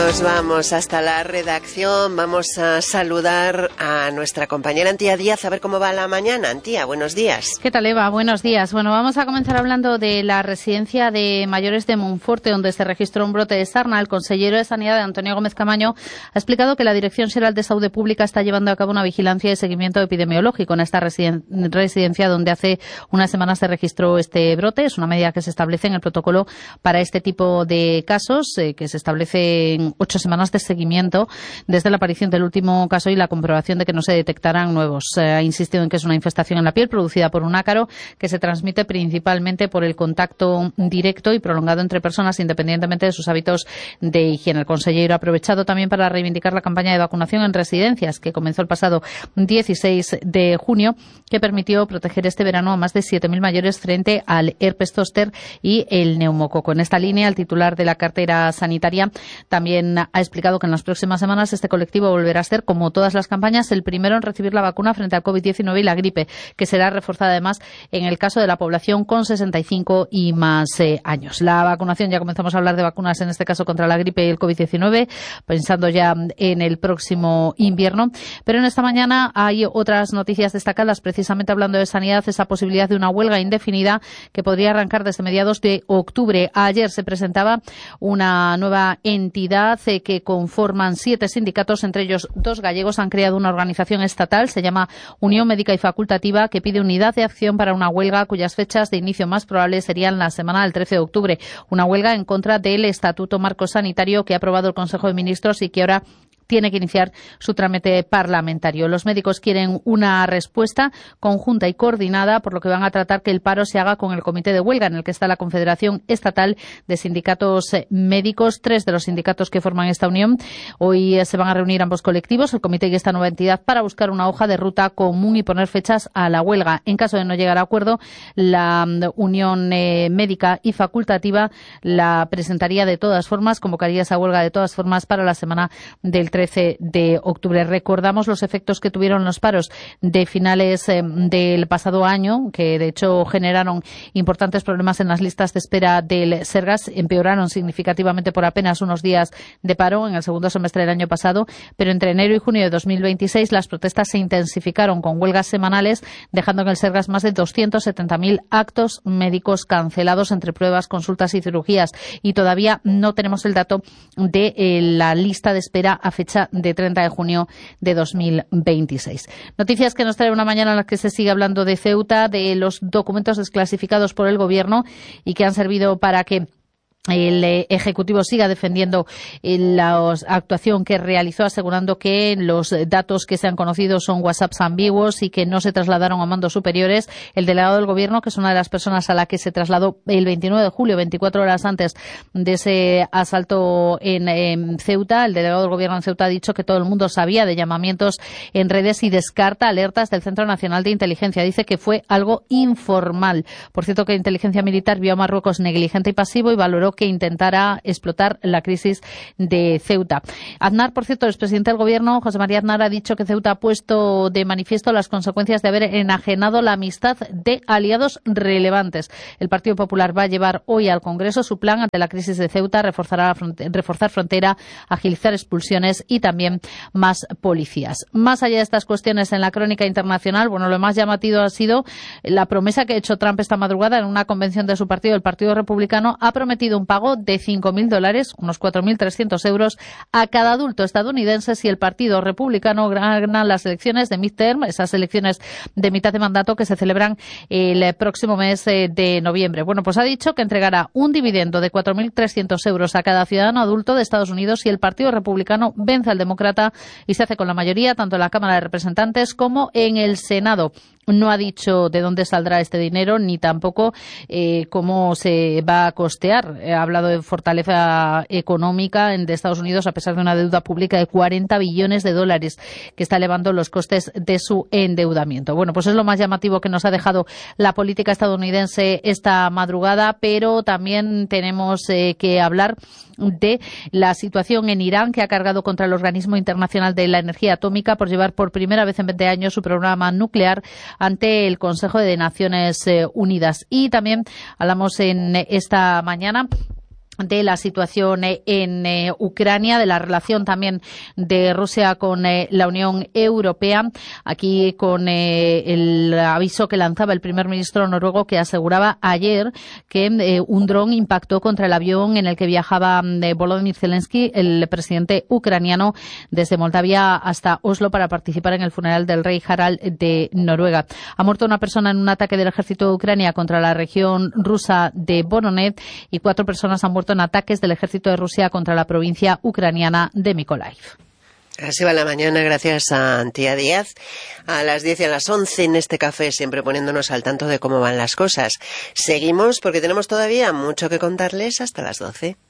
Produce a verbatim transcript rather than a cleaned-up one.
Nos vamos hasta la redacción, vamos a saludar a nuestra compañera Antía Díaz, a ver cómo va la mañana. Antía, buenos días. ¿Qué tal, Eva? Buenos días. Bueno, vamos a comenzar hablando de la residencia de mayores de Monforte, donde se registró un brote de sarna. El consejero de Sanidad, Antonio Gómez Camaño, ha explicado que la Dirección Xeral de Saúde Pública está llevando a cabo una vigilancia y seguimiento epidemiológico en esta residen- residencia donde hace unas semanas se registró este brote. Es una medida que se establece en el protocolo para este tipo de casos, eh, que se establece en ocho semanas de seguimiento desde la aparición del último caso y la comprobación de que no se detectarán nuevos. Eh, ha insistido en que es una infestación en la piel producida por un ácaro que se transmite principalmente por el contacto directo y prolongado entre personas, independientemente de sus hábitos de higiene. El consejero ha aprovechado también para reivindicar la campaña de vacunación en residencias que comenzó el pasado dieciséis de junio, que permitió proteger este verano a más de siete mil mayores frente al herpes zóster y el neumococo. En esta línea, el titular de la cartera sanitaria también ha explicado que en las próximas semanas este colectivo volverá a ser, como todas las campañas, el primero en recibir la vacuna frente al COVID diecinueve y la gripe, que será reforzada además en el caso de la población con sesenta y cinco y más eh, años. La vacunación, ya comenzamos a hablar de vacunas, en este caso contra la gripe y el COVID diecinueve, pensando ya en el próximo invierno. Pero en esta mañana hay otras noticias destacadas, precisamente hablando de sanidad, esa posibilidad de una huelga indefinida que podría arrancar desde mediados de octubre. Ayer se presentaba una nueva entidad que conforman siete sindicatos, entre ellos dos gallegos. Han creado una organización estatal, se llama Unión Médica y Facultativa, que pide unidad de acción para una huelga cuyas fechas de inicio más probables serían la semana del trece de octubre. Una huelga en contra del Estatuto Marco Sanitario que ha aprobado el Consejo de Ministros y que ahora tiene que iniciar su trámite parlamentario. Los médicos quieren una respuesta conjunta y coordinada, por lo que van a tratar que el paro se haga con el comité de huelga, en el que está la Confederación Estatal de Sindicatos Médicos, tres de los sindicatos que forman esta unión. Hoy se van a reunir ambos colectivos, el comité y esta nueva entidad, para buscar una hoja de ruta común y poner fechas a la huelga. En caso de no llegar a acuerdo, la Unión eh, Médica y Facultativa la presentaría de todas formas, convocaría esa huelga de todas formas para la semana del trece de octubre. Recordamos los efectos que tuvieron los paros de finales eh, del pasado año, que de hecho generaron importantes problemas en las listas de espera del Sergas, empeoraron significativamente por apenas unos días de paro en el segundo semestre del año pasado, pero entre enero y junio de dos mil veintiséis las protestas se intensificaron con huelgas semanales, dejando en el Sergas más de doscientos setenta mil actos médicos cancelados entre pruebas, consultas y cirugías, y todavía no tenemos el dato de eh, la lista de espera a fecha de treinta de junio de dos mil veintiséis. Noticias que nos trae una mañana en la que se sigue hablando de Ceuta, de los documentos desclasificados por el Gobierno y que han servido para que el Ejecutivo siga defendiendo la actuación que realizó, asegurando que los datos que se han conocido son WhatsApps ambiguos y que no se trasladaron a mandos superiores. El delegado del Gobierno, que es una de las personas a la que se trasladó el veintinueve de julio, veinticuatro horas antes de ese asalto en, en Ceuta, el delegado del Gobierno en Ceuta ha dicho que todo el mundo sabía de llamamientos en redes y descarta alertas del Centro Nacional de Inteligencia. Dice que fue algo informal. Por cierto, que Inteligencia Militar vio a Marruecos negligente y pasivo y valoró que intentara explotar la crisis de Ceuta. Aznar, por cierto, el presidente del Gobierno, José María Aznar, ha dicho que Ceuta ha puesto de manifiesto las consecuencias de haber enajenado la amistad de aliados relevantes. El Partido Popular va a llevar hoy al Congreso su plan ante la crisis de Ceuta, reforzará fronte- reforzar frontera, agilizar expulsiones y también más policías. Más allá de estas cuestiones en la crónica internacional, bueno, lo más llamativo ha sido la promesa que ha hecho Trump esta madrugada en una convención de su partido, el Partido Republicano. Ha prometido un pago de cinco mil dólares, unos cuatro mil trescientos euros, a cada adulto estadounidense si el Partido Republicano gana las elecciones de midterm, esas elecciones de mitad de mandato que se celebran el próximo mes de noviembre. Bueno, pues ha dicho que entregará un dividendo de cuatro mil trescientos euros a cada ciudadano adulto de Estados Unidos si el Partido Republicano vence al Demócrata y se hace con la mayoría tanto en la Cámara de Representantes como en el Senado. No ha dicho de dónde saldrá este dinero ni tampoco eh, cómo se va a costear. Ha hablado de fortaleza económica de Estados Unidos a pesar de una deuda pública de cuarenta billones de dólares que está elevando los costes de su endeudamiento. Bueno, pues es lo más llamativo que nos ha dejado la política estadounidense esta madrugada, pero también tenemos eh, que hablar de la situación en Irán, que ha cargado contra el Organismo Internacional de la Energía Atómica por llevar por primera vez en veinte años su programa nuclear ante el Consejo de Naciones Unidas. Y también hablamos en esta mañana de la situación en eh, Ucrania, de la relación también de Rusia con eh, la Unión Europea. Aquí con eh, el aviso que lanzaba el primer ministro noruego, que aseguraba ayer que eh, un dron impactó contra el avión en el que viajaba eh, Volodymyr Zelensky, el presidente ucraniano, desde Moldavia hasta Oslo para participar en el funeral del rey Harald de Noruega. Ha muerto una persona en un ataque del ejército de Ucrania contra la región rusa de Voronezh y cuatro personas han muerto en ataques del ejército de Rusia contra la provincia ucraniana de Mykolaiv. Así va la mañana, gracias a Antía Díaz. A las diez y a las once en este café, siempre poniéndonos al tanto de cómo van las cosas. Seguimos porque tenemos todavía mucho que contarles hasta las doce.